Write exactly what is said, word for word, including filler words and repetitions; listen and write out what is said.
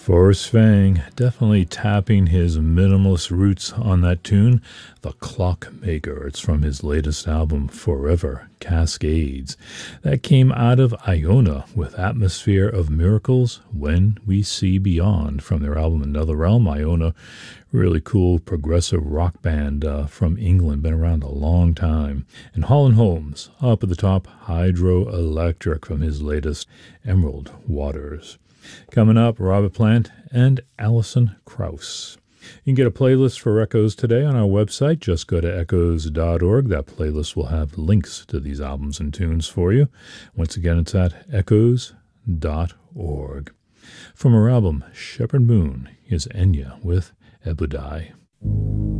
Forrest Fang definitely tapping his minimalist roots on that tune, The Clockmaker. It's from his latest album, Forever Cascades. That came out of Iona with Atmosphere of Miracles, When We See Beyond, from their album Another Realm. Iona, really cool progressive rock band uh, from England, been around a long time. And Holland Holmes, up at the top, Hydroelectric from his latest Emerald Waters. Coming up, Robert Plant and Alison Krauss. You can get a playlist for Echoes today on our website. Just go to echoes dot org. That playlist will have links to these albums and tunes for you. Once again, it's at echoes dot org. From her album Shepherd Moon is Enya with Ebudai.